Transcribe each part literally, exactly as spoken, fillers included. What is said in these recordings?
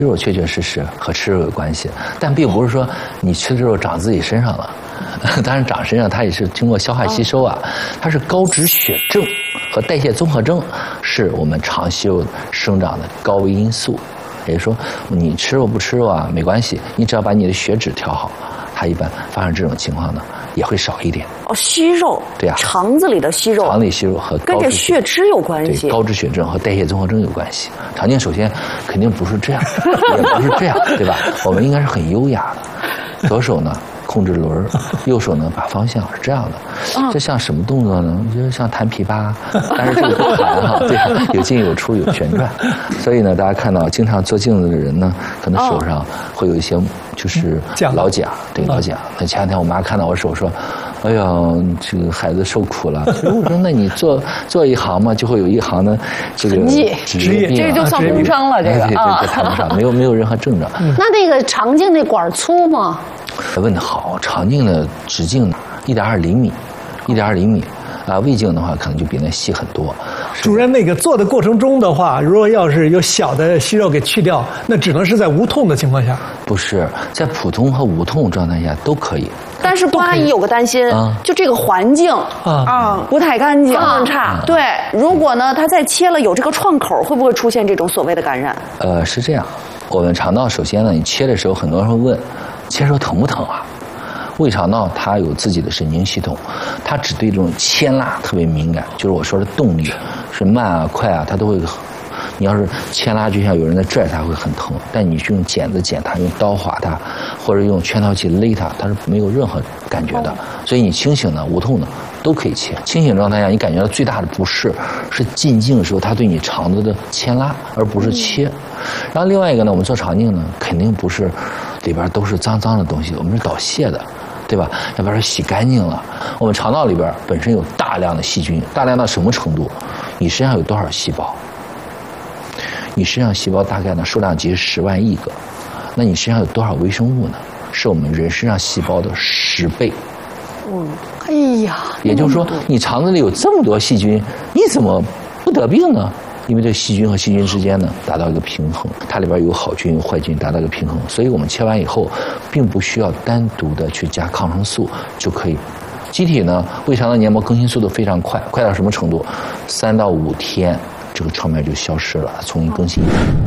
肉确确实实和吃肉有关系，但并不是说你吃的肉长自己身上了，当然长身上它也是经过消化吸收啊，它是高脂血症和代谢综合征是我们肠息肉生长的高危因素，也就是说你吃肉不吃肉啊没关系，你只要把你的血脂调好，它一般发生这种情况呢也会少一点。 哦，息肉， 对呀、啊， 肠子里的息肉， 肠里息肉和跟这血脂有关系， 对，高脂血症和代谢综合征有关系。肠镜首先肯定不是这样，也不是这样，对吧？我们应该是很优雅的，左手呢控制轮，右手呢把方向，是这样的。这像什么动作呢？就是像弹琵琶，但是这个不弹哈，对，有进有出，有旋转。所以呢，大家看到经常做镜子的人呢，可能手上会有一些就是老茧，对老茧。那前两天我妈看到我手说。哎呀，这个孩子受苦了。我说，那你做做一行嘛，就会有一行的这个职业病， 这就算工伤了。这个啊，这谈不上，没有没有任何症状。 那那个肠镜那管粗吗？ 问得好，肠镜的直径一点二厘米，一点二厘米。啊，胃镜的话可能就比那细很多。 主任，那个做的过程中的话，如果要是有小的息肉给去掉，那只能是在无痛的情况下。 不是，在普通和无痛状态下都可以。 但是关阿姨有个担心，啊、就这个环境啊、嗯、不太干净， 啊、 差。对，如果呢，它再切了有这个创口，会不会出现这种所谓的感染？ 呃，是这样。我们肠道首先呢，你切的时候，很多人会问，切时候疼不疼啊？胃肠道它有自己的神经系统，它只对这种牵拉特别敏感，就是我说的动力是慢啊快啊，它都会。你要是牵拉，就像有人在拽它，会很疼。但你用剪子剪它，用刀划它，或者用圈套器勒它，它是没有任何感觉的。所以你清醒的、无痛的都可以切。清醒状态下，你感觉到最大的不适是进镜的时候，它对你肠子的牵拉，而不是切。然后另外一个呢，我们做肠镜呢，肯定不是里边都是脏脏的东西，我们是导泻的。对吧？要把它洗干净了。我们肠道里边本身有大量的细菌，大量到什么程度？你身上有多少细胞？你身上细胞大概呢数量级十万亿个，那你身上有多少微生物呢？是我们人身上细胞的十倍。 嗯，哎呀， 也就是说，你肠子里有这么多细菌，你怎么不得病呢？因为这细菌和细菌之间呢达到一个平衡，它里边有好菌有坏菌，达到一个平衡，所以我们切完以后，并不需要单独的去加抗生素就可以。机体呢，胃肠道黏膜更新速度非常快，快到什么程度？三到五天，这个创面就消失了，重新更新。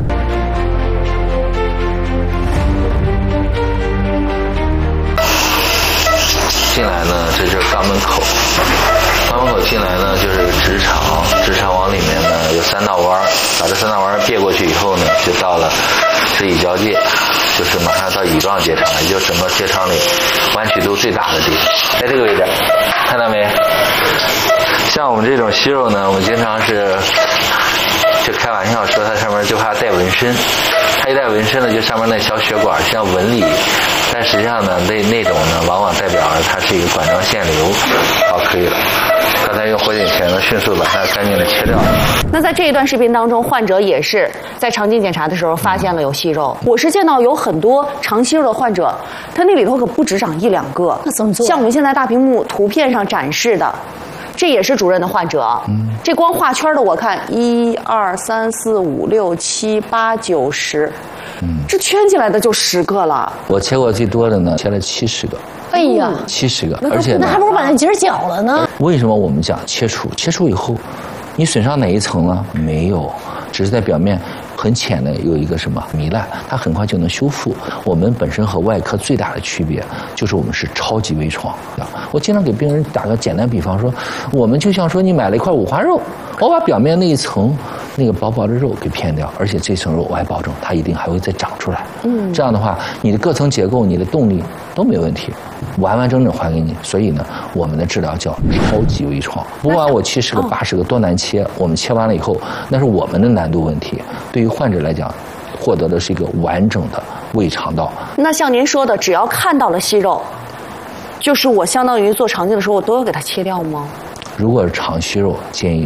进来呢，这就是肛门口。肛门口进来呢，就是直肠，直肠往里面呢有三道弯，把这三道弯别过去以后呢，就到了肢乙交界，就是马上到乙状结肠了，也就是整个结肠里弯曲度最大的地方，在这个位置，看到没？像我们这种息肉呢，我们经常是就开玩笑说它上面就怕带纹身，它一带纹身呢，就上面那小血管像纹理。但实际上呢，那那种呢，往往代表着它是一个管状腺瘤。好，可以了。刚才用火警钳呢，迅速把它干净的切掉。 那在这一段视频当中，患者也是在肠镜检查的时候发现了有息肉。我是见到有很多肠息肉的患者，他那里头可不止长一两个。 那怎么做？ 像我们现在大屏幕图片上展示的。这也是主任的患者，嗯，这光画圈的我看一二三四五六七八九十，嗯，这圈起来的就十个了。 我切过最多的呢，切了七十个。 哎呀， 七十个，而且那还不如把那节绞了呢。 为什么我们讲切除？切除以后，你损伤哪一层了？没有，只是在表面很浅的有一个什么糜烂，它很快就能修复。我们本身和外科最大的区别就是我们是超级微创。我经常给病人打个简单比方说，我们就像说你买了一块五花肉，我把表面那一层那个薄薄的肉给片掉，而且这层肉我还保证它一定还会再长出来。嗯，这样的话，你的各层结构、你的动力都没问题，完完整整还给你。所以呢，我们的治疗叫超级微创。不管我七十个、八十个多难切，我们切完了以后，那是我们的难度问题。对于患者来讲，获得的是一个完整的胃肠道。 那像您说的，只要看到了息肉，就是我相当于做肠镜的时候，我都要给它切掉吗？ 如果是肠息肉，建议看。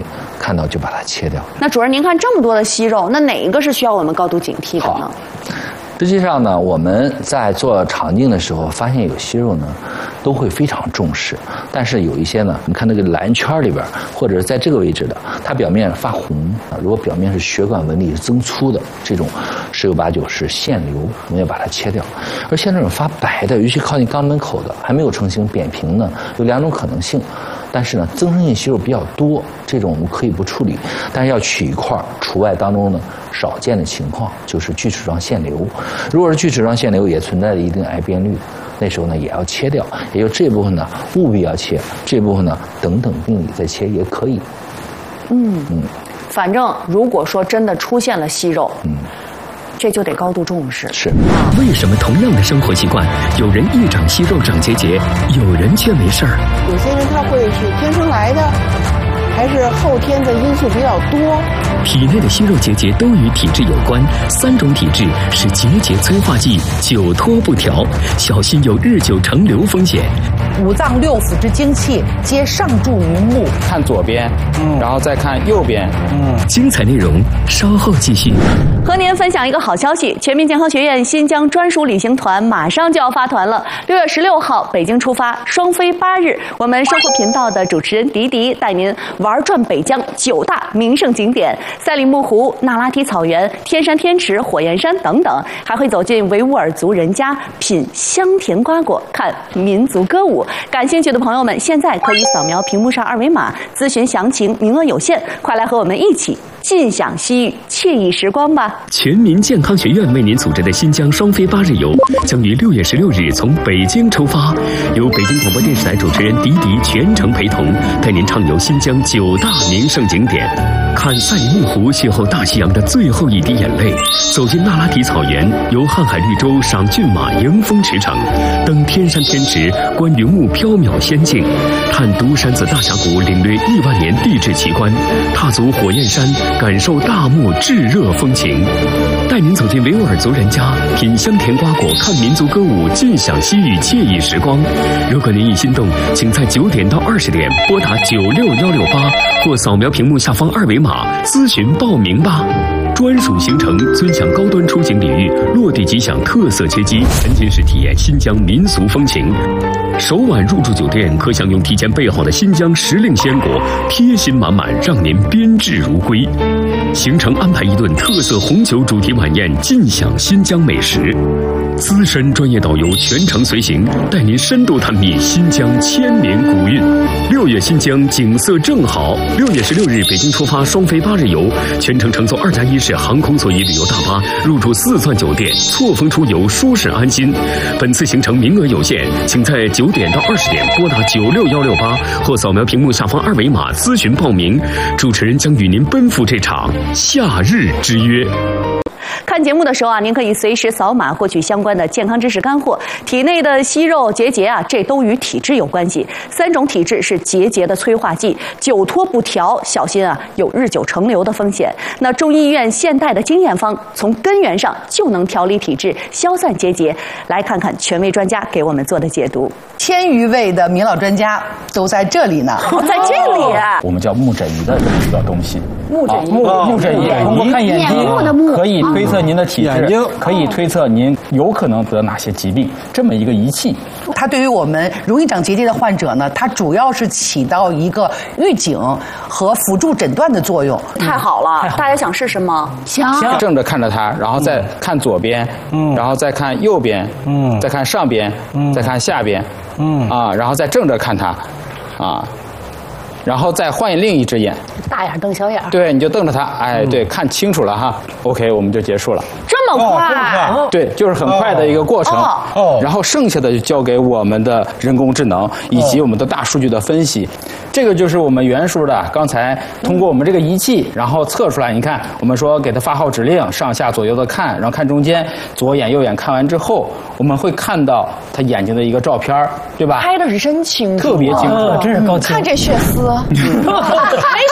看到就把它切掉。 那主任，您看这么多的息肉，那哪一个是需要我们高度警惕的呢？ 实际上呢，我们在做肠镜的时候，发现有息肉呢，都会非常重视。但是有一些呢，你看那个蓝圈里边，或者是在这个位置的，它表面发红啊，如果表面是血管纹理是增粗的，这种十有八九是腺瘤，我们要把它切掉。而像这种发白的，尤其靠近肛门口的，还没有成型扁平的，有两种可能性。但是呢，增生性息肉比较多，这种我们可以不处理，但是要取一块除外当中呢少见的情况，就是锯齿状腺瘤。如果是锯齿状腺瘤也存在着一定癌变率，那时候呢也要切掉，也就这部分呢务必要切，这部分呢等等病理再切也可以。 嗯嗯，反正如果说真的出现了息肉，嗯。这就得高度重视。 是。 为什么同样的生活习惯，有人一长息肉长结节，有人却没事儿？ 有些人他会是天生来的，还是后天的因素比较多？ 体内的息肉结节都与体质有关，三种体质是结节催化剂，久拖不调，小心有日久成瘤风险。 五脏六腑之精气皆上注于目。 看左边，嗯，然后再看右边， 嗯。精彩内容稍后继续。 和您分享一个好消息，全民健康学院新疆专属旅行团马上就要发团了。六月十六号北京出发，双飞八日。我们生活频道的主持人迪迪带您玩转北疆九大名胜景点：赛里木湖、那拉提草原、天山天池、火焰山等等，还会走进维吾尔族人家，品香甜瓜果，看民族歌舞。感兴趣的朋友们，现在可以扫描屏幕上二维码咨询详情，名额有限，快来和我们一起尽享西域惬意时光吧！ 全民健康学院为您组织的新疆双飞八日游将于六月十六日从北京出发，由北京广播电视台主持人迪迪全程陪同，带您畅游新疆九大名胜景点，看赛里木湖邂逅大西洋的最后一滴眼泪，走进那拉提草原，游瀚海绿洲赏骏马迎风驰骋，登天山天池观云雾缥缈仙境，看独山子大峡谷领略亿万年地质奇观，踏足火焰山感受大漠炙热风情，带您走进维吾尔族人家，品香甜瓜果，看民族歌舞，尽享西域惬意时光。如果您已心动，请在九点到二十点拨打九六幺六八，或扫描屏幕下方二维码咨询报名吧。专属行程，尊享高端出行礼遇，落地即享特色接机，沉浸式体验新疆民俗风情。首晚入住酒店可享用提前备好的新疆时令鲜果，贴心满满，让您宾至如归。行程安排一顿特色红酒主题晚宴，尽享新疆美食。资深专业导游全程随行，带您深度探秘新疆千年古韵。六月新疆景色正好，六月十六日北京出发双飞八日游，全程乘坐二加一式航空座椅旅游大巴，入住四钻酒店，错峰出游，舒适安心。本次行程名额有限，请在九点到二十点拨打九六幺六八，或扫描屏幕下方二维码咨询报名。主持人将与您奔赴这场夏日之约。 看节目的时候啊，您可以随时扫码获取相关的健康知识干货。体内的息肉结节啊，这都与体质有关系。三种体质是结节的催化剂，久拖不调，小心啊有日久成瘤的风险。那中医院现代的经验方，从根源上就能调理体质，消散结节。来看看权威专家给我们做的解读。 千余位的名老专家都在这里呢， 在这里啊， 我们叫木诊仪的这个东西。 木诊仪， 木木诊仪，通过看眼睛可以推测您的体质，可以推测您有可能得哪些疾病，这么一个仪器。 它对于我们容易长结节的患者呢，它主要是起到一个预警和辅助诊断的作用。 太好了，大家想试试吗？ 想。 正着看着它，然后再看左边，嗯，然后再看右边，嗯，再看上边，嗯，再看下边，嗯，啊，然后再正着看它，啊。然后再换另一只眼， 大眼瞪小眼。 对，你就瞪着它，哎，对，看清楚了哈。OK， 我们就结束了。 这么快？ 哦、对，就是很快的一个过程。哦。然后剩下的就交给我们的人工智能以及我们的大数据的分析。这个就是我们袁叔的，刚才通过我们这个仪器，然后测出来。你看，我们说给它发号指令，上下左右的看，然后看中间，左眼右眼看完之后，我们会看到他眼睛的一个照片，对吧？ 拍的是真清楚， 特别清楚， 真是高清。 看这血丝。没出息好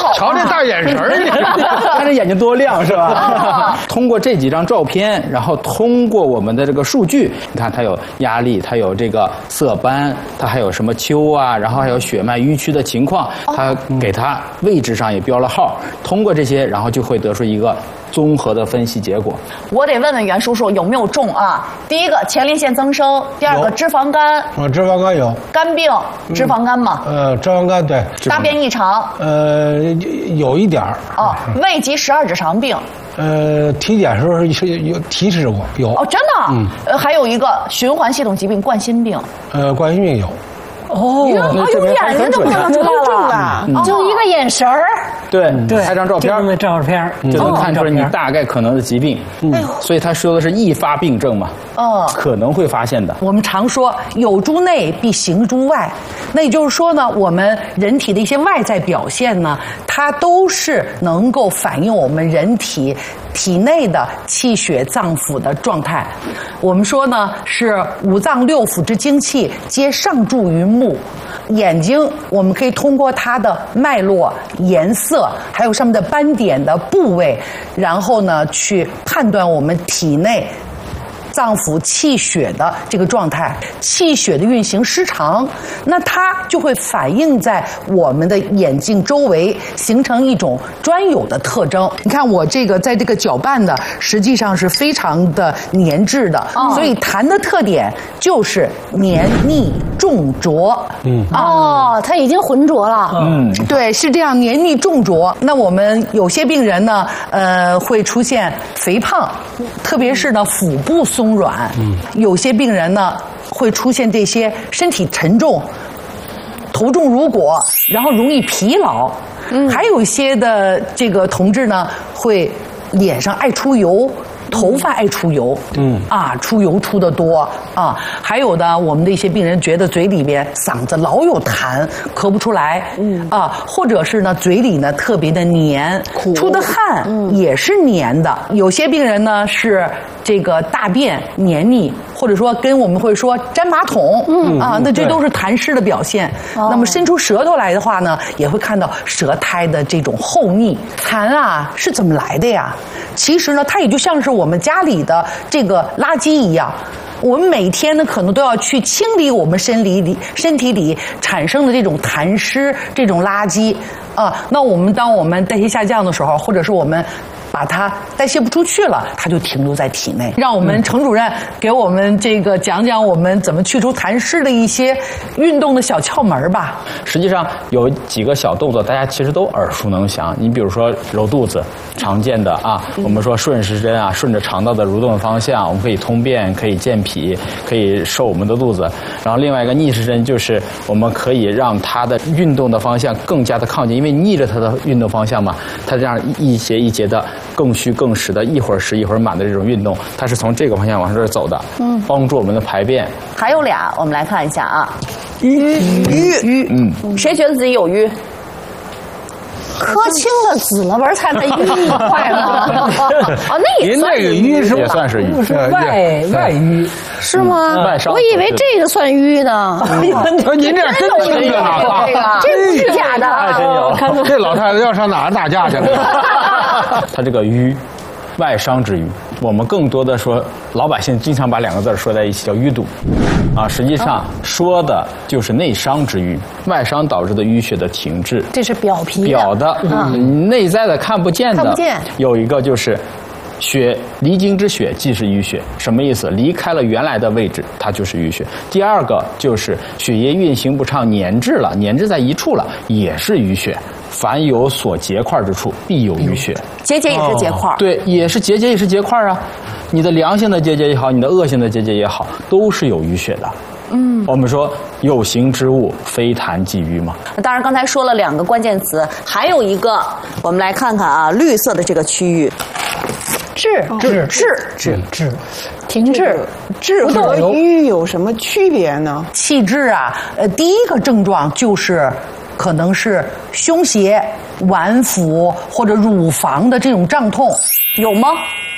瞧这大眼神儿， 看这眼睛多亮是吧？通过这几张照片，然后通过我们的这个数据，你看它有压力，它有这个色斑，它还有什么丘啊，然后还有血脉淤曲的情况，它给它位置上也标了号。通过这些，然后就会得出一个综合的分析结果。 我得问问袁叔叔有没有中啊？第一个前列腺增生，第二个脂肪肝， 啊，脂肪肝有， 肝病，脂肪肝嘛， 呃，脂肪肝对， 大便异常， 呃，有一点儿。 哦，胃及十二指肠病。 呃，体检时候是有提示过，有哦，真的，嗯，呃，还有一个循环系统疾病冠心病， 呃，冠心病有， 哦，那有眼睛就看出来了， 就一个眼神儿， 对对，拍张照片， 那照片就能看出来你大概可能的疾病，嗯，所以他说的是易发病症嘛，哦，可能会发现的。 我们常说有诸内必行诸外，那也就是说呢，我们人体的一些外在表现呢，它都是能够反映我们人体体内的气血脏腑的状态。我们说呢，是五脏六腑之精气皆上注于目。眼睛我们可以通过它的脉络、颜色，还有上面的斑点的部位，然后呢去判断我们体内脏腑气血的这个状态，气血的运行失常，那它就会反映在我们的眼睛周围，形成一种专有的特征。你看我这个在这个搅拌的，实际上是非常的粘滞的，哦、所以痰的特点就是黏腻重浊。 嗯，哦，它已经浑浊了。 嗯，对，是这样，黏腻重浊。那我们有些病人呢，呃，会出现肥胖，特别是呢腹部松软，嗯，有些病人呢会出现这些身体沉重、头重如裹，然后容易疲劳。嗯，还有一些的这个同志呢，会脸上爱出油。头发爱出油，嗯啊，出油出得多啊，还有的我们的一些病人觉得嘴里边嗓子老有痰，咳不出来，嗯啊，或者是呢嘴里呢特别的黏，出的汗也是黏的。有些病人呢是这个大便黏腻，或者说跟我们会说粘马桶，嗯啊，那这都是痰湿的表现。那么伸出舌头来的话呢，也会看到舌苔的这种厚腻。痰啊是怎么来的呀？其实呢，它也就像是我们家里的这个垃圾一样，我们每天呢可能都要去清理我们身体里身体里产生的这种痰湿、这种垃圾啊。那我们当我们代谢下降的时候，或者是我们把它代谢不出去了，它就停留在体内。让我们程主任给我们这个讲讲我们怎么去除痰湿的一些运动的小窍门吧。 实际上有几个小动作，大家其实都耳熟能详。你比如说揉肚子，常见的啊，我们说顺时针啊，顺着肠道的蠕动方向，我们可以通便，可以健脾，可以瘦我们的肚子。然后另外一个逆时针，就是我们可以让它的运动的方向更加的靠近，因为逆着它的运动方向嘛，它这样一节一节的更虚更实的，一会儿实一会儿满的这种运动，它是从这个方向往这儿走的，嗯，帮助我们的排便。 还有俩，我们来看一下啊， 淤淤淤，嗯，谁觉得自己有淤？ 磕青了紫了纹才能淤快吗？ 哦，那也算是淤是吧？ 也算是淤， 是外外淤是吗？ 外伤。 我以为这个算淤呢。 您这真有这个呢？ 这不是假的， 真有。 这老太太要上哪儿打架去了？ 他这个淤，外伤之淤，我们更多的说，老百姓经常把两个字说在一起叫淤堵，啊，实际上说的就是内伤之淤，外伤导致的淤血的停滞。 这是表皮的表的，嗯，内在的看不见的， 看不见。 有一个就是血离经之血即是淤血，什么意思？离开了原来的位置，它就是淤血。第二个就是血液运行不畅，粘滞了，粘滞在一处了，也是淤血。凡有所结块之处，必有淤血。 结节也是结块， 对，也是结节，也是结块啊。你的良性的结节也好，你的恶性的结节也好，都是有淤血的。嗯，我们说有形之物，非痰即瘀嘛。 当然，刚才说了两个关键词，还有一个，我们来看看啊，绿色的这个区域， 滞滞滞滞滞， 停滞。 滞和瘀有什么区别呢？ 气滞啊，呃，第一个症状就是可能是胸胁、脘腹或者乳房的这种胀痛， 有吗？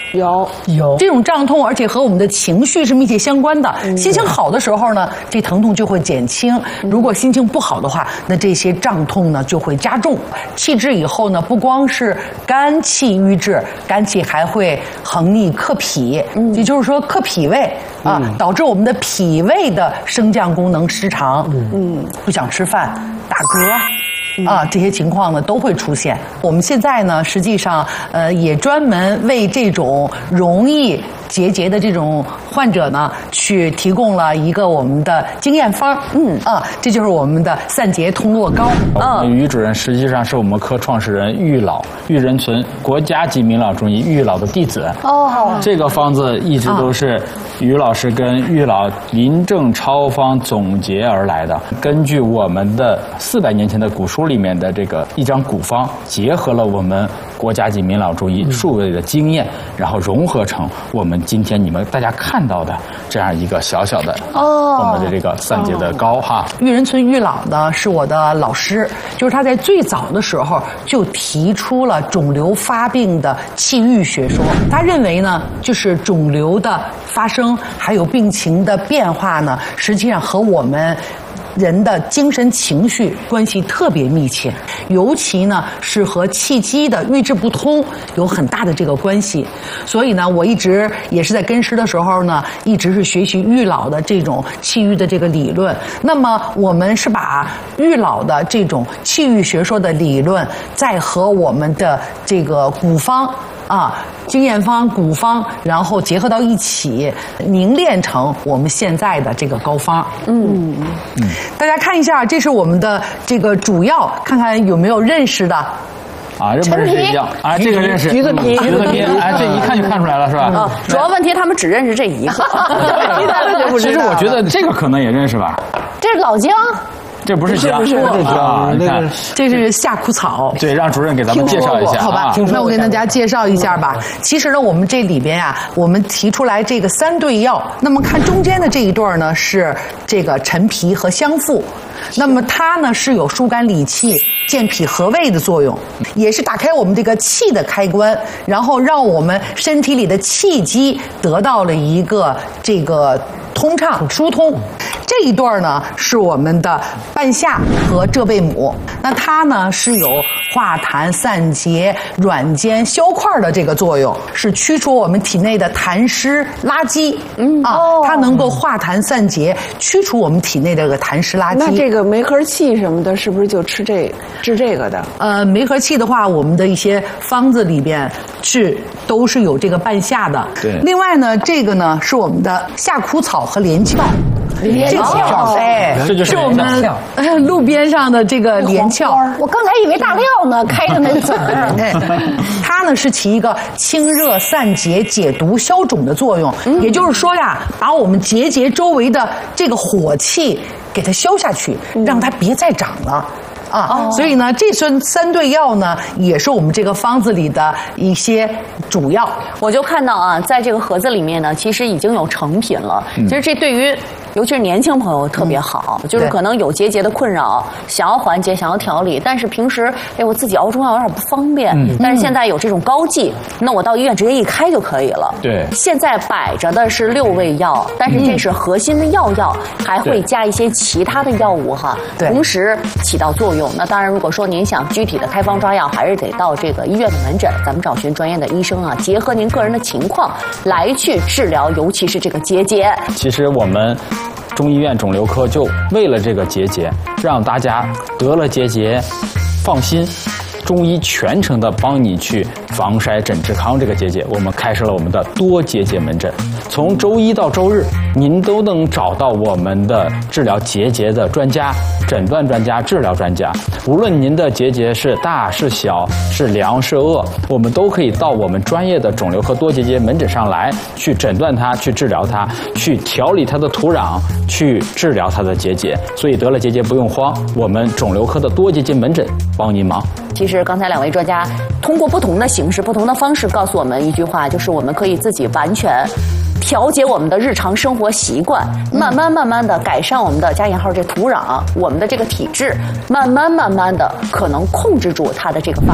有有这种胀痛，而且和我们的情绪是密切相关的。嗯、心情好的时候呢，这疼痛就会减轻；如果心情不好的话，那这些胀痛呢就会加重。气滞以后呢，不光是肝气郁滞，肝气还会横逆克脾，嗯、也就是说克脾胃啊，嗯、导致我们的脾胃的升降功能失常，嗯，不想吃饭，打嗝。啊，这些情况呢都会出现。我们现在呢，实际上呃也专门为这种容易结节的这种患者呢，去提供了一个我们的经验方。嗯啊，这就是我们的散结通络膏。 嗯，于主任实际上是我们科创始人郁老郁仁存国家级名老中医郁老的弟子。哦，这个方子一直都是于老师跟郁老临证抄方总结而来的，根据我们的四百年前的古书里面的这个一张古方，结合了我们国家级名老中医数位的经验，然后融合成我们今天你们大家看到的这样一个小小的哦，我们的这个散结的膏哈。 郁仁存郁老呢是我的老师，就是他在最早的时候就提出了肿瘤发病的气郁学说。他认为呢，就是肿瘤的发生还有病情的变化呢，实际上和我们人的精神情绪关系特别密切，尤其呢是和气机的郁滞不通有很大的这个关系。所以呢，我一直也是在根师的时候呢，一直是学习郁老的这种气郁的这个理论。那么我们是把郁老的这种气郁学说的理论，再和我们的这个古方啊，经验方、古方，然后结合到一起，凝练成我们现在的这个膏方。嗯嗯，大家看一下，这是我们的这个主要，看看有没有认识的。 啊，认不认识一样？啊，这个认识。 橘子皮， 橘子皮，哎，这一看就看出来了，是吧？ 啊，主要问题他们只认识这一个， 其他的就不知道。其实我觉得这个可能也认识吧。 这是老姜。 这不是姜， 不是不是啊！你看， 这是夏枯草。 对，让主任给咱们介绍一下， 好吧？那我给大家介绍一下吧。其实呢，我们这里边啊，我们提出来这个三对药。那么看中间的这一对呢，是这个陈皮和香附。那么它呢是有疏肝理气、健脾和胃的作用，也是打开我们这个气的开关，然后让我们身体里的气机得到了一个这个通畅疏通。这一对呢是我们的半夏和浙贝母，那它呢是有化痰散结、软坚消块的这个作用，是驱除我们体内的痰湿垃圾。嗯啊，它能够化痰散结，驱除我们体内的这个痰湿垃圾。 那这个梅核气什么的，是不是就吃这治这个的？ 呃，梅核气的话，我们的一些方子里边是都是有这个半夏的。 对。 另外呢，这个呢是我们的夏枯草和连翘。 连翘， 哎， 这就是我们路边上的这个连翘。 我刚才以为大料呢，开着那个籽儿。 哎，它呢是起一个清热散结、解毒消肿的作用。嗯、也就是说呀，把我们结节周围的这个火气给它消下去，嗯、让它别再长了。啊，哦、所以呢，这三三对药呢，也是我们这个方子里的一些主要。 我就看到啊，在这个盒子里面呢，其实已经有成品了。嗯、其实这对于尤其是年轻朋友特别好，嗯、就是可能有结节的困扰，想要缓解，想要调理，但是平时哎我自己熬中药有点不方便。嗯、但是现在有这种膏剂，那我到医院直接一开就可以了。 对。 现在摆着的是六味药，但是这是核心的药药，嗯、还会加一些其他的药物哈，同时起到作用。那当然，如果说您想具体的开方抓药，还是得到这个医院的门诊，咱们找寻专业的医生啊，结合您个人的情况来去治疗，尤其是这个结节。 其实我们中医院肿瘤科就为了这个结节，让大家得了结节放心，中医全程的帮你去防筛诊治康这个结节。我们开设了我们的多结节门诊，从周一到周日，您都能找到我们的治疗结节的专家、诊断专家、治疗专家。无论您的结节是大是小、是良是恶，我们都可以到我们专业的肿瘤科多结节门诊上来，去诊断它、去治疗它、去调理它的土壤、去治疗它的结节。所以得了结节不用慌，我们肿瘤科的多结节门诊帮您忙。 其实刚才两位专家通过不同的形式、不同的方式告诉我们一句话，就是我们可以自己完全调节我们的日常生活习惯，慢慢慢慢的改善我们的加引号这土壤，我们的这个体质，慢慢慢慢的可能控制住它的这个发展。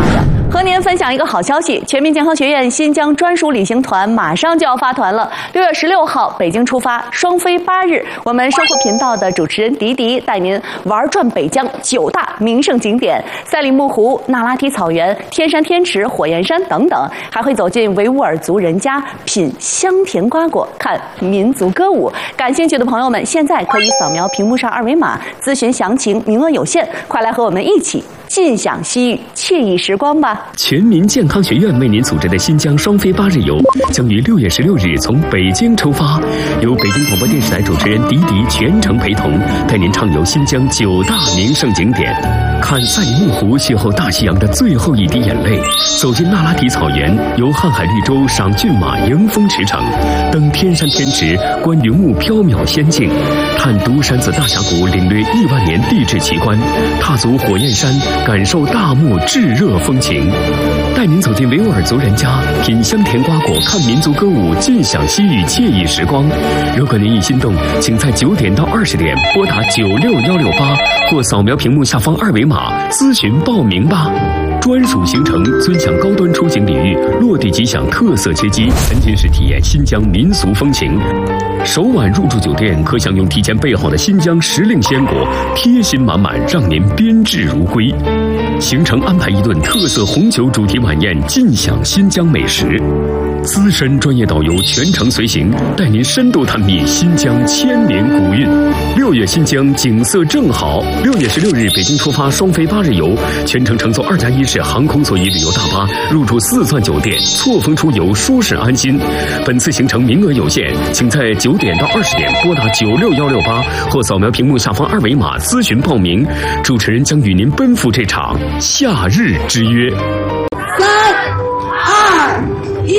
和您分享一个好消息，全民健康学院新疆专属旅行团马上就要发团了。六月十六号北京出发，双飞八日。我们生活频道的主持人迪迪带您玩转北疆九大名胜景点：赛里木湖、那拉提草原、天山天池、火焰山等等，还会走进维吾尔族人家，品香甜瓜果，看民族歌舞。感兴趣的朋友们，现在可以扫描屏幕上二维码咨询详情，名额有限，快来和我们一起尽享西域惬意时光吧！ 全民健康学院为您组织的新疆双飞八日游将于六月十六日从北京出发，由北京广播电视台主持人迪迪全程陪同，带您畅游新疆九大名胜景点，看赛里木湖邂逅大西洋的最后一滴眼泪，走进那拉提草原，游瀚海绿洲赏骏马迎风驰骋，登天山天池观云雾缥缈仙境，看独山子大峡谷领略亿万年地质奇观，踏足火焰山感受大漠炙热风情，带您走进维吾尔族人家，品香甜瓜果，看民族歌舞，尽享西域惬意时光。如果您已心动，请在九点到二十点拨打九六幺六八，或扫描屏幕下方二维码咨询报名吧。专属行程尊享高端出行礼遇，落地即享特色接机，沉浸式体验新疆民俗风情。首晚入住酒店可享用提前备好的新疆时令鲜果，贴心满满，让您宾至如归。行程安排一顿特色红酒主题晚宴，尽享新疆美食。资深专业导游全程随行，带您深度探秘新疆千年古韵。六月新疆景色正好，六月十六日北京出发，双飞八日游，全程乘坐二加一式航空座椅旅游大巴，入住四钻酒店，错峰出游，舒适安心。本次行程名额有限，请在九点到二十点拨打九六幺六八，或扫描屏幕下方二维码咨询报名。主持人将与您奔赴这场夏日之约。 三二一。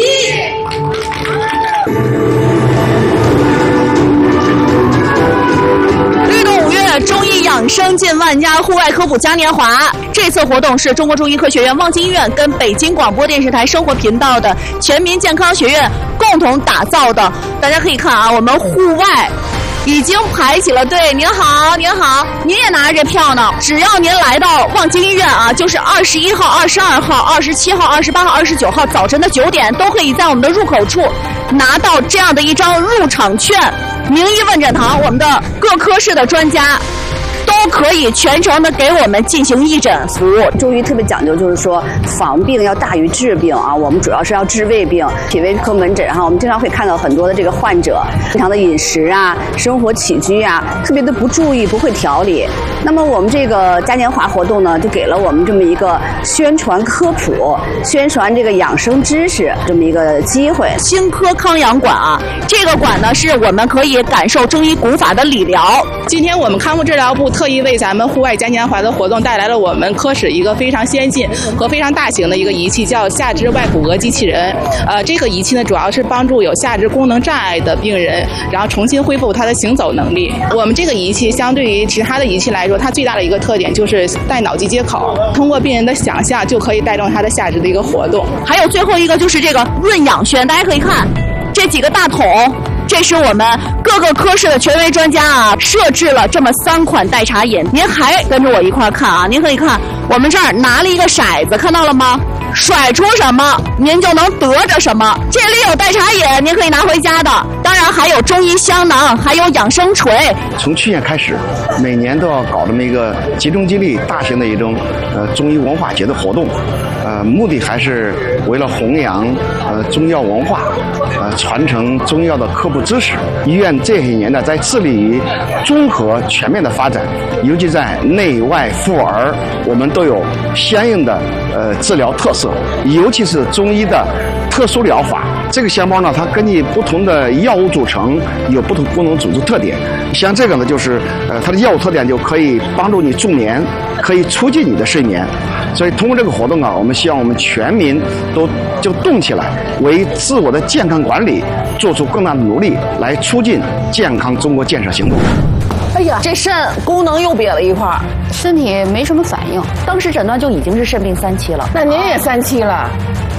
律动五月，中医养生进万家，户外科普嘉年华。这次活动是中国中医科学院望京医院跟北京广播电视台生活频道的全民健康学院共同打造的。大家可以看啊，我们户外已经排起了队。您好，您好，您也拿着这票呢。只要您来到望京医院啊，就是二十一号、二十二号、二十七号、二十八号、二十九号早晨的九点，都可以在我们的入口处拿到这样的一张入场券。名医问诊堂，我们的各科室的专家都可以全程的给我们进行义诊服务。 中医特别讲究，就是说防病要大于治病啊。我们主要是要治胃病。脾胃科门诊哈，我们经常会看到很多的这个患者，平常的饮食啊、生活起居啊，特别的不注意，不会调理。那么我们这个嘉年华活动呢，就给了我们这么一个宣传科普、宣传这个养生知识这么一个机会。 新科康养馆啊，这个馆呢是我们可以感受中医古法的理疗。 今天我们康复治疗部特意为咱们户外嘉年华的活动带来了我们科室一个非常先进和非常大型的一个仪器，叫下肢外骨骼机器人。呃，这个仪器呢，主要是帮助有下肢功能障碍的病人，然后重新恢复他的行走能力。我们这个仪器相对于其他的仪器来说，它最大的一个特点就是带脑机接口，通过病人的想象就可以带动他的下肢的一个活动。 还有最后一个就是这个润养轩，大家可以看这几个大桶。这是我们各个科室的权威专家啊，设置了这么三款代茶饮。您还跟着我一块看啊，您可以看我们这儿拿了一个骰子，看到了吗？甩出什么，您就能得着什么。这里有代茶饮，您可以拿回家的。当然还有中医香囊，还有养生锤。 从去年开始，每年都要搞这么一个集中精力、大型的一种呃中医文化节的活动，呃，目的还是为了弘扬呃中药文化，呃传承中药的科普知识。医院这些年呢，在致力于综合全面的发展，尤其在内外妇儿，我们都有相应的呃治疗特色，尤其是中医的特殊疗法。这个香包呢，它根据不同的药物组成，有不同功能组织特点。像这个呢，就是呃它的药物特点就可以帮助你助眠，可以促进你的睡眠。所以通过这个活动啊，我们希望我们全民都就动起来，为自我的健康管理做出更大的努力，来促进健康中国建设行动。 哎呀，这肾功能又瘪了一块， 身体没什么反应， 当时诊断就已经是肾病三期了。 那您也三期了？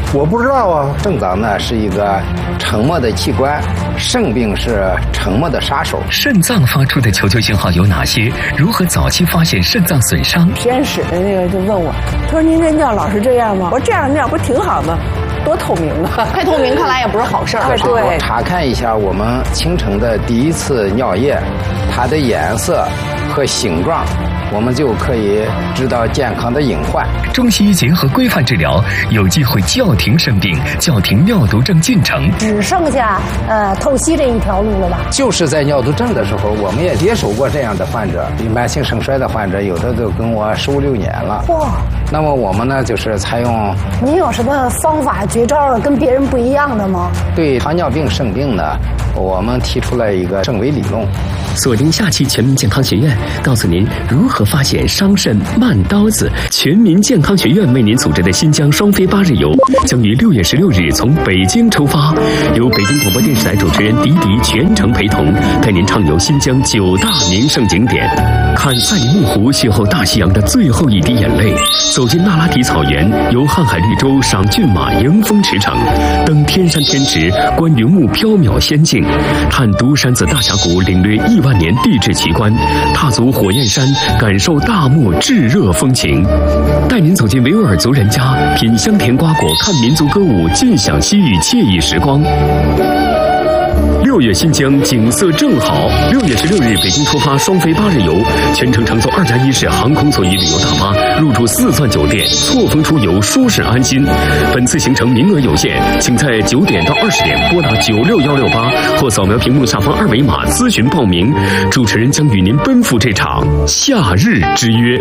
我不知道啊。 肾脏呢是一个沉默的器官，肾病是沉默的杀手。 肾脏发出的求救信号有哪些？如何早期发现肾脏损伤？ 实验室的那个就问我，他说：“您这尿老是这样吗？”我说：“这样尿不是挺好吗？多透明啊！ 太透明，看来也不是好事儿。” 对， 查看一下我们清晨的第一次尿液，它的颜色和形状，我们就可以知道健康的隐患。 中西医结合规范治疗，有机会叫停肾病，叫停尿毒症进程。 只剩下呃透析这一条路了吧？ 就是在尿毒症的时候，我们也接手过这样的患者，慢性肾衰的患者，有的都跟我十五六年了。哇！那么我们呢，就是采用。 您有什么方法绝招跟别人不一样的吗？ 对糖尿病肾病呢，我们提出了一个肾维理论。 锁定下期全民健康学院，告诉您如何发现伤肾慢刀子。全民健康学院为您组织的新疆双飞八日游，将于六月十六日从北京出发，由北京广播电视台主持人迪迪全程陪同，带您畅游新疆九大名胜景点，看赛里木湖邂逅大西洋的最后一滴眼泪，走进那拉提草原，游瀚海绿洲赏骏马迎风驰骋，登天山天池观云雾缥缈仙境，探独山子大峡谷领略亿万年地质奇观，踏足火焰山感受大漠炙热风情，带您走进维吾尔族人家，品香甜瓜果，看民族歌舞，尽享西域惬意时光。六月新疆景色正好，六月十六日北京出发双飞八日游，全程乘坐二加一式航空座椅旅游大巴，入住四钻酒店，错峰出游，舒适安心。本次行程名额有限，请在九点到二十点拨打九六幺六八或扫描屏幕下方二维码咨询报名。主持人将与您奔赴这场夏日之约。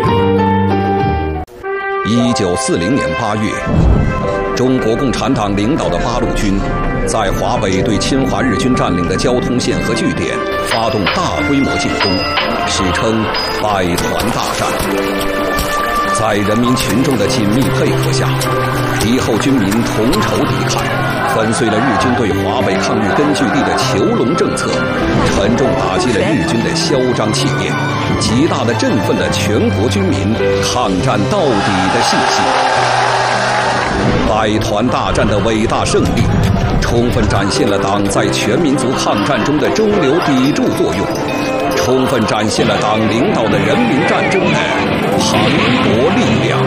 一九四零年八月，中国共产党领导的八路军在华北对侵华日军占领的交通线和据点发动大规模进攻，史称百团大战。在人民群众的紧密配合下，敌后军民同仇敌忾，粉碎了日军对华北抗日根据地的囚笼政策，沉重打击了日军的嚣张气焰，极大地振奋了全国军民抗战到底的信心。百团大战的伟大胜利，充分展现了党在全民族抗战中的中流砥柱作用，充分展现了党领导的人民战争的磅礴力量。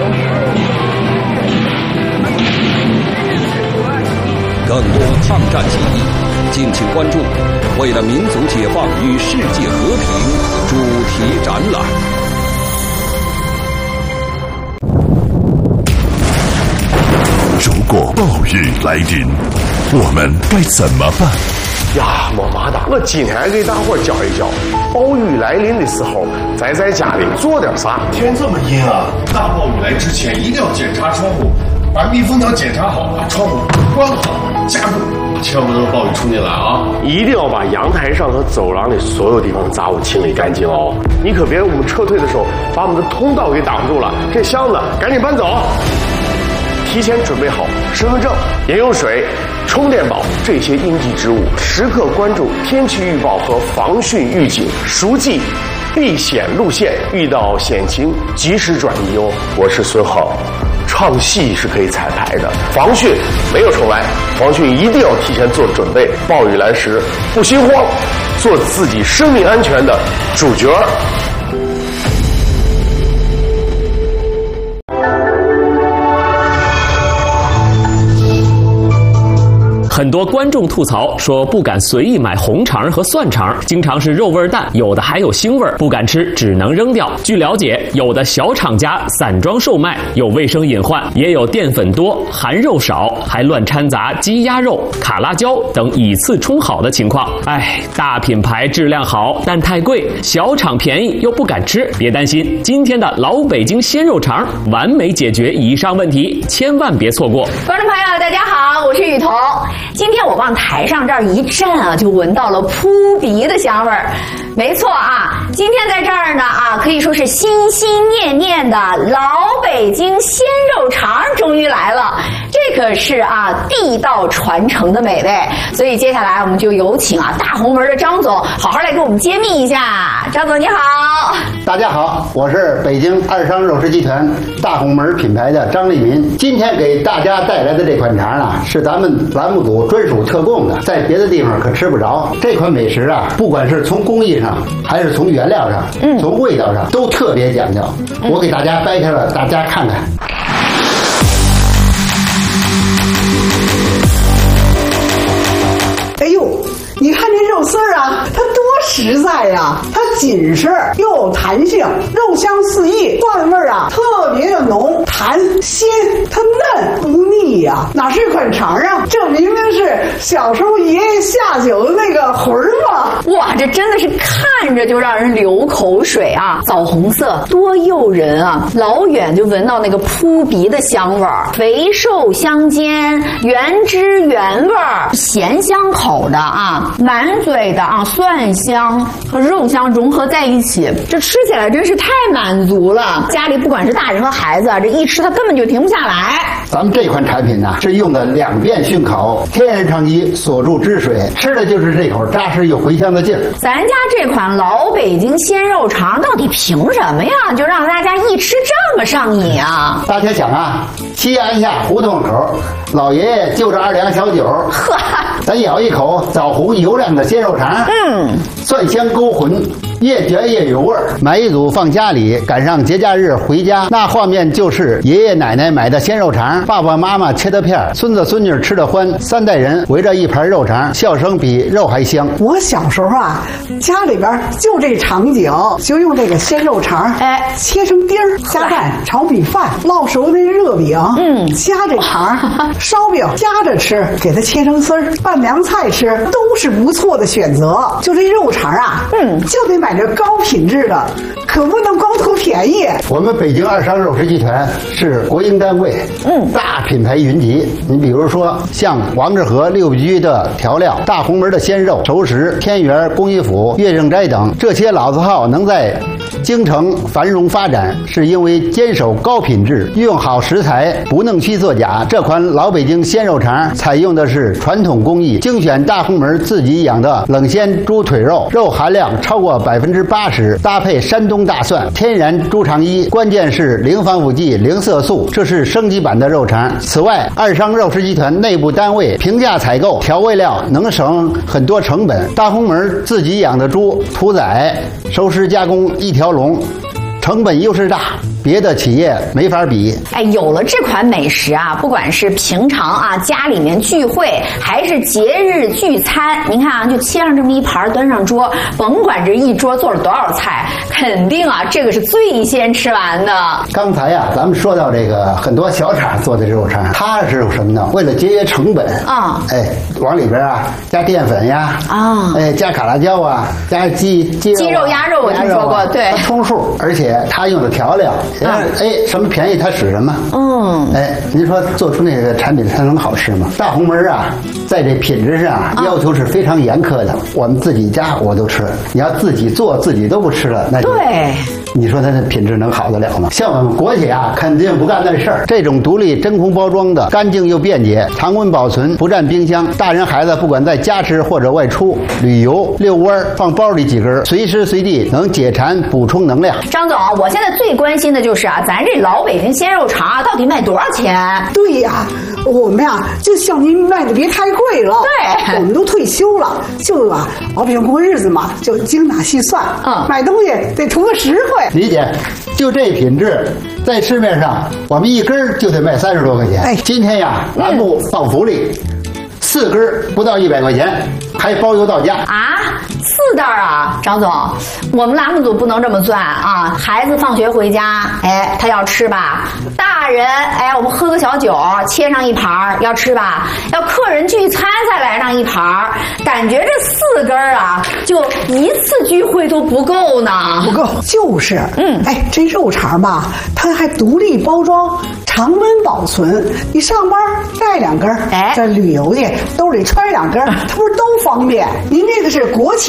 更多抗战记忆，敬请关注《为了民族解放与世界和平》主题展览。 如果暴雨来临，我们该怎么办？ 呀，莫麻达，我今天给大伙教一教，暴雨来临的时候，咱在家里做点啥。 天这么阴啊，大暴雨来之前一定要检查窗户，把密封条检查好，把窗户关好，加固，千万不能暴雨冲进来啊！ 一定要把阳台上和走廊里所有地方的杂物清理干净哦。你可别我们撤退的时候把我们的通道给挡住了。这箱子赶紧搬走。提前准备好身份证、饮用水、充电宝这些应急之物，时刻关注天气预报和防汛预警，熟记避险路线，遇到险情及时转移哦。我是孙浩，唱戏是可以彩排的，防汛没有重来，防汛一定要提前做准备，暴雨来时不心慌，做自己生命安全的主角。 很多观众吐槽说不敢随意买红肠和蒜肠，经常是肉味淡，有的还有腥味，不敢吃，只能扔掉。据了解，有的小厂家散装售卖，有卫生隐患，也有淀粉多、含肉少，还乱掺杂鸡鸭肉、卡拉椒等以次充好的情况。哎，大品牌质量好，但太贵；小厂便宜又不敢吃。别担心，今天的老北京鲜肉肠完美解决以上问题，千万别错过。 观众朋友，大家好，我是雨桐。今天我往台上这儿一站啊，就闻到了扑鼻的香味儿。没错啊，今天在这儿呢啊，可以说是心心念念的老北京鲜肉肠终于来了。 这可是啊地道传承的美味。所以接下来我们就有请啊大红门的张总，好好来给我们揭秘一下。张总你好。 大家好，我是北京二商肉食集团大红门品牌的张立民。今天给大家带来的这款肠啊，是咱们栏目组专属特供的，在别的地方可吃不着。这款美食啊，不管是从工艺上，还是从原料上，嗯，从味道上，都特别讲究。我给大家掰开了，大家看看。 哎呦，你看这肉丝儿啊，它多实在呀！它紧实又有弹性，肉香四溢，蒜味儿啊特别的浓，弹鲜，它嫩不腻呀、啊，哪是款肠啊？这明明是小时候爷爷下酒的那个魂儿嘛！ 哇，这真的是看着就让人流口水啊！枣红色多诱人啊！老远就闻到那个扑鼻的香味儿，肥瘦相间，原汁原味儿，咸香口的啊，满嘴的啊蒜香和肉香融合在一起，这吃起来真是太满足了。家里不管是大人和孩子啊，这一吃他根本就停不下来。 咱们这款产品呢，是用的两遍熏烤，天然长期锁住汁水，吃的就是这口扎实又回香的劲儿。 咱家这款老北京鲜肉肠到底凭什么呀，就让大家一吃这么上瘾啊？ 大家想啊，西安下胡同口，老爷爷就着二两小酒，呵，咱咬一口枣红油亮的鲜肉肠，嗯，蒜香勾魂，越嚼越有味儿。买一组放家里，赶上节假日回家，那画面就是爷爷奶奶买的鲜肉肠，爸爸妈妈切的片，孙子孙女吃的欢，三代人围着一盘肉肠，笑声比肉还香。 我小时候啊，家里边就这场景，就用这个鲜肉肠，哎，切成丁儿，加蛋炒米饭，烙熟那热饼，嗯，夹这肠，烧饼夹着吃，给它切成丝儿，拌凉菜吃，都是不错的选择。就这肉肠啊，嗯，就得买这高品质的，可不能光图便宜。 我们北京二商肉食集团是国营单位，嗯，大品牌云集。你比如说像王致和六必居的调料、大红门的鲜肉、熟食、天元、工艺府、岳正斋等这些老字号能在京城繁荣发展，是因为坚守高品质，运用好食材，不弄虚作假。这款老北京鲜肉肠采用的是传统工艺，精选大红门自己养的冷鲜猪腿肉，肉含量超过百分之八十，搭配山东大蒜、天然猪肠衣，关键是零防腐剂、零色素，这是升级版的肉肠。此外，二商肉食集团内部单位平价采购调味料，能省很多成本。大红门自己养的猪屠宰、熟食加工一条龙，成本优势大，别的企业没法比。 哎，有了这款美食啊，不管是平常啊家里面聚会，还是节日聚餐，您看啊，就切上这么一盘端上桌，甭管这一桌做了多少菜，肯定啊这个是最先吃完的。 刚才呀、啊，咱们说到这个很多小厂做的肉肠，它是有什么呢？为了节约成本啊，哎，往里边啊加淀粉呀，啊，哎加卡拉椒啊，加鸡鸡肉、啊、 鸡肉、鸭肉，我听说过，对， 充数，而且它用的调料。哎，什么便宜它使什么？嗯，哎，您说做出那个产品它能好吃吗？大红门啊，在这品质上啊要求是非常严苛的。我们自己家我都吃，你要自己做自己都不吃了，那就对，你说它的品质能好得了吗？像我们国企啊，肯定不干那事儿。这种独立真空包装的，干净又便捷，常温保存，不占冰箱。大人孩子不管在家吃或者外出旅游遛弯，放包里几根，随时随地能解馋补充能量。 张总，我现在最关心的就是啊，咱这老北京鲜肉肠啊，到底卖多少钱？ 对呀，我们呀就向您卖的别太贵了。对，我们都退休了，就啊老百姓过日子嘛，就精打细算。嗯，买东西得图个实惠。 理解，就这品质，在市面上我们一根就得卖三十多块钱。哎，今天呀，栏目放福利。嗯，四根不到一百块钱，还包邮到家啊！四袋啊，张总，我们栏目组不能这么算啊！孩子放学回家，哎，他要吃吧；大人，哎，我们喝个小酒，切上一盘要吃吧；要客人聚餐再来上一盘，感觉这四根啊，就一次聚会都不够呢。 不够，就是，嗯，哎，这肉肠吧，它还独立包装，常温保存。你上班带两根，哎，这旅游去兜里揣两根，它不是都方便？您这个是国企大红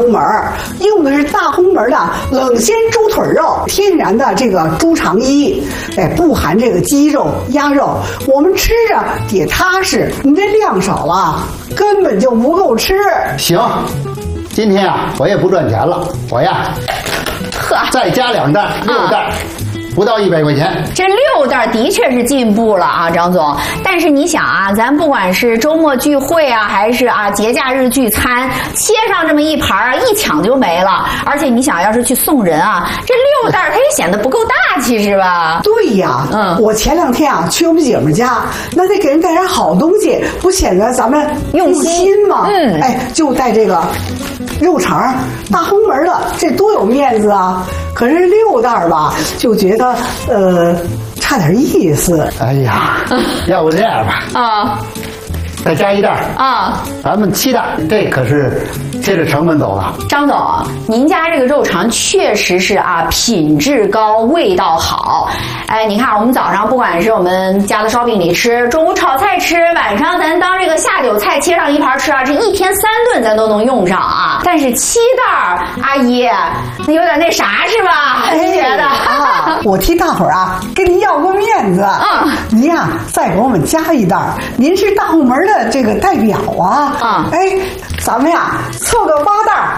红门，用的是大红门的冷鲜猪腿肉，天然的这个猪肠衣，哎，不含这个鸡肉、鸭肉，我们吃着也踏实。你这量少了，根本就不够吃。 行，今天啊，我也不赚钱了，我呀，再加两袋，六袋。啊不到一百块钱， 这六袋的确是进步了啊，张总。但是你想啊，咱不管是周末聚会啊，还是啊节假日聚餐，切上这么一盘啊，一抢就没了。而且你想要是去送人啊，这六袋它也显得不够大气，是吧？ 对呀，嗯，我前两天啊去我们姐们家，那得给人带点好东西，不显得咱们用心吗？嗯，哎，就带这个肉肠，大红门的，这多有面子啊！可是六袋吧，就觉得呃差点意思。 哎呀，要不这样吧，啊，再加一袋啊，咱们七袋，这可是贴着成本走了。 张总，您家这个肉肠确实是啊，品质高，味道好。哎，你看我们早上不管是我们家的烧饼里吃，中午炒菜吃，晚上咱当这个下酒菜切上一盘吃啊，这一天三顿咱都能用上啊。但是七袋，阿姨，那有点那啥是吧？您觉得？ 啊，我替大伙儿啊跟您要个面子啊，您呀再给我们加一袋，您是大红门的这个代表啊，啊，哎，咱们呀凑个八袋。